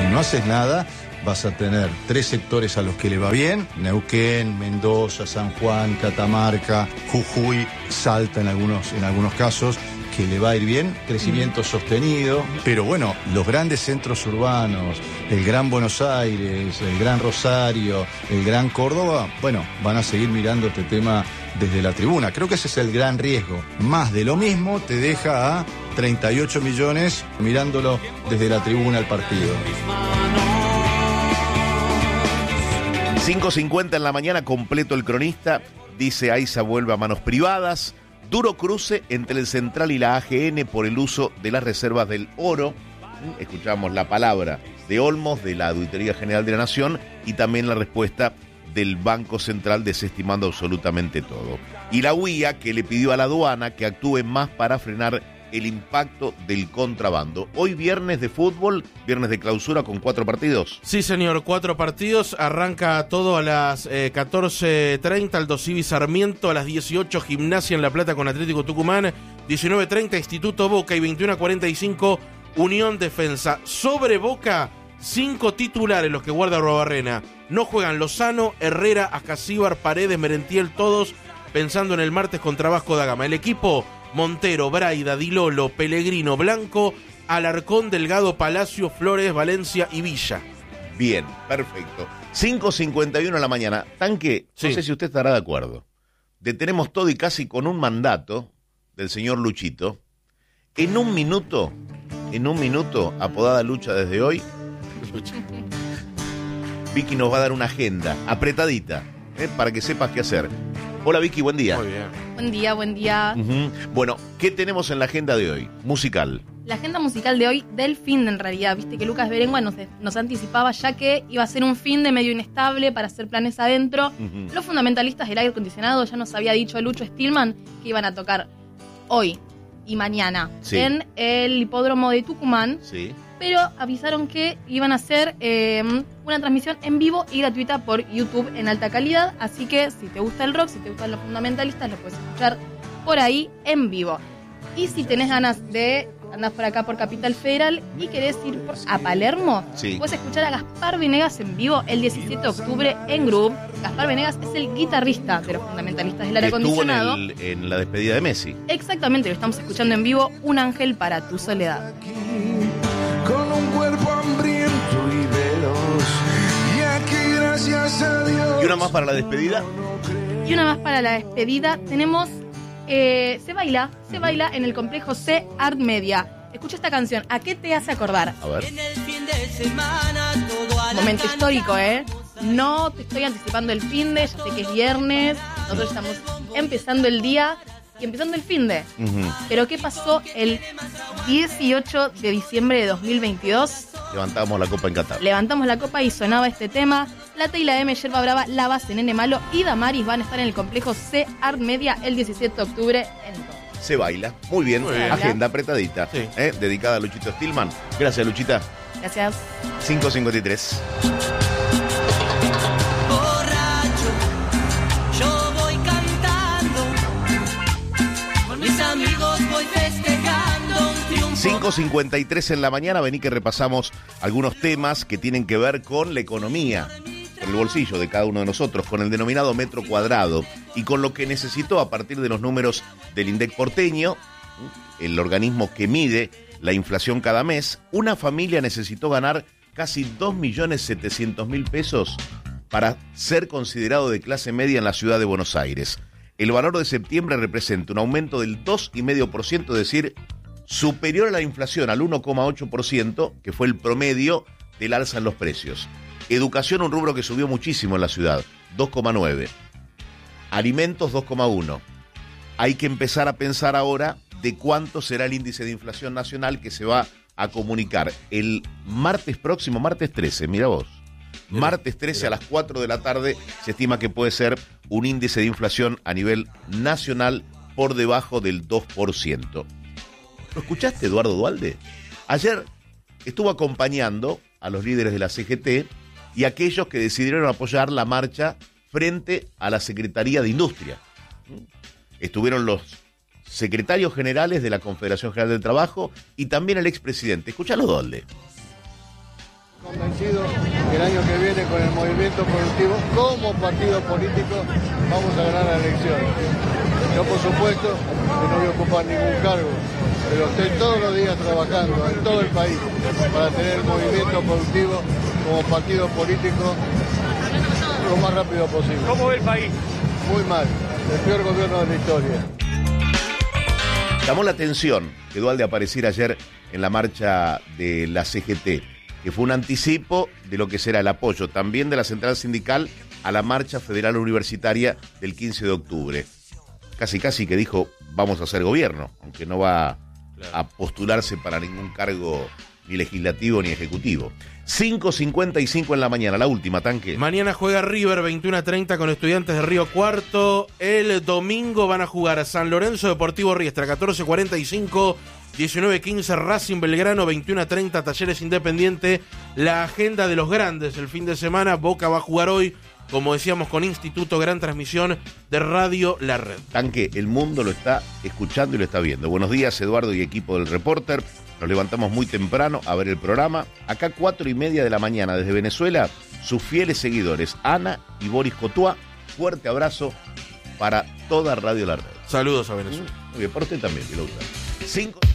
no haces nada, vas a tener 3 sectores a los que le va bien: Neuquén, Mendoza, San Juan, Catamarca, Jujuy, Salta en algunos casos, que le va a ir bien, crecimiento sostenido. Pero bueno, los grandes centros urbanos, el Gran Buenos Aires, el Gran Rosario, el Gran Córdoba, bueno, van a seguir mirando este tema desde la tribuna. Creo que ese es el gran riesgo. Más de lo mismo te deja a 38 millones mirándolo desde la tribuna el partido. 5:50 en la mañana, completo el cronista. Dice: AISA vuelve a manos privadas. Duro cruce entre el Central y la AGN por el uso de las reservas del oro. Escuchamos la palabra de Olmos, de la Auditoría General de la Nación, y también la respuesta del Banco Central desestimando absolutamente todo. Y la UIA, que le pidió a la aduana que actúe más para frenar el impacto del contrabando. Hoy viernes de fútbol, viernes de clausura con 4 partidos. Sí, señor, 4 partidos. Arranca todo a las 14:30, Aldo Civi Sarmiento, a las 18, Gimnasia en La Plata con Atlético Tucumán, 19:30, Instituto Boca, y 21:45, Unión Defensa. Sobre Boca, 5 titulares los que guarda Arruabarrena. No juegan Lozano, Herrera, Ascasíbar, Paredes, Merentiel, todos pensando en el martes contra Vasco da Gama. El equipo: Montero, Braida, Dilolo, Pellegrino, Blanco, Alarcón, Delgado, Palacio, Flores, Valencia y Villa. Bien, perfecto. 5:51 de la mañana. Tanque, sí. No sé si usted estará de acuerdo. Detenemos todo y casi con un mandato del señor Luchito. En un minuto, apodada Lucha desde hoy, Vicky nos va a dar una agenda apretadita, para que sepas qué hacer. Hola Vicky, buen día. Muy bien. Buen día. Bueno, ¿qué tenemos en la agenda de hoy? Musical. La agenda musical de hoy, del fin de en realidad. Viste que Lucas Berengua nos anticipaba ya que iba a ser un fin de medio inestable para hacer planes adentro. Los fundamentalistas del aire acondicionado ya nos había dicho Lucho Stillman que iban a tocar hoy y mañana en el hipódromo de Tucumán. Sí. Pero avisaron que iban a hacer una transmisión en vivo y gratuita por YouTube en alta calidad. Así que si te gusta el rock, si te gustan los fundamentalistas, lo puedes escuchar por ahí en vivo. Y si tenés ganas de andar por acá por Capital Federal y querés ir a Palermo, puedes escuchar a Gaspar Venegas en vivo el 17 de octubre en Groove. Gaspar Venegas es el guitarrista de los fundamentalistas del aire acondicionado. Estuvo en la despedida de Messi. Exactamente, lo estamos escuchando en vivo. Un ángel para tu soledad. Con un cuerpo hambriento y veloz, y aquí gracias a Dios. ¿Y una más para la despedida? Y una más para la despedida. Tenemos Se baila en el complejo C Art Media. Escucha esta canción, ¿a qué te hace acordar? A ver. Momento histórico, No te estoy anticipando el finde, ya sé que es viernes, nosotros estamos empezando el día y empezando el finde. Pero ¿qué pasó el 18 de diciembre de 2022? Levantamos la copa en Qatar. Levantamos la copa y sonaba este tema. La T y la M, Yerba Brava, La Base, Nene Malo y Damaris van a estar en el complejo C Art Media el 17 de octubre en todo. Se baila. Muy bien. Agenda apretadita. Sí. Dedicada a Luchito Stillman. Gracias, Luchita. Gracias. 5:53. Borracho, yo voy cantando. Con mis amigos voy festejando un triunfo. 5:53 en la mañana. Vení que repasamos algunos temas que tienen que ver con la economía, con el bolsillo de cada uno de nosotros, con el denominado metro cuadrado y con lo que necesitó a partir de los números del INDEC porteño, el organismo que mide la inflación cada mes. Una familia necesitó ganar casi 2.700.000 pesos para ser considerado de clase media en la ciudad de Buenos Aires. El valor de septiembre representa un aumento del 2,5%, es decir, superior a la inflación, al 1,8%, que fue el promedio del alza en los precios. Educación, un rubro que subió muchísimo en la ciudad, 2,9%. Alimentos, 2,1%. Hay que empezar a pensar ahora de cuánto será el índice de inflación nacional que se va a comunicar el martes próximo, martes 13, mira vos. Martes 13 a las 4 de la tarde se estima que puede ser un índice de inflación a nivel nacional por debajo del 2%. ¿Lo escuchaste, Eduardo Duhalde? Ayer estuvo acompañando a los líderes de la CGT y a aquellos que decidieron apoyar la marcha frente a la Secretaría de Industria. Estuvieron los secretarios generales de la Confederación General del Trabajo y también el expresidente. Escuchalo, Duhalde. Convencido que el año que viene con el movimiento productivo como partido político vamos a ganar la elección. Yo por supuesto que no voy a ocupar ningún cargo, pero estoy todos los días trabajando en todo el país para tener el movimiento productivo como partido político lo más rápido posible. ¿Cómo ve el país? Muy mal, el peor gobierno de la historia. Llamó la atención que Duhalde apareciera ayer en la marcha de la CGT, que fue un anticipo de lo que será el apoyo también de la central sindical a la marcha federal universitaria del 15 de octubre. Casi que dijo, vamos a hacer gobierno, aunque no va a postularse para ningún cargo ni legislativo ni ejecutivo. 5:55 en la mañana, la última, Tanque. Mañana juega River 21:30 con Estudiantes de Río Cuarto. El domingo van a jugar a San Lorenzo Deportivo Riestra, 14:45, 19:15 Racing Belgrano, 21:30 Talleres Independiente. La agenda de los grandes el fin de semana. Boca va a jugar hoy, como decíamos, con Instituto, gran transmisión de Radio La Red. Tanque, el mundo lo está escuchando y lo está viendo. Buenos días, Eduardo y equipo del Reporter. Nos levantamos muy temprano a ver el programa. Acá 4:30 de la mañana desde Venezuela, sus fieles seguidores, Ana y Boris Cotua. Fuerte abrazo para toda Radio La Red. Saludos a Venezuela. Muy bien, para usted también, que lo gusta.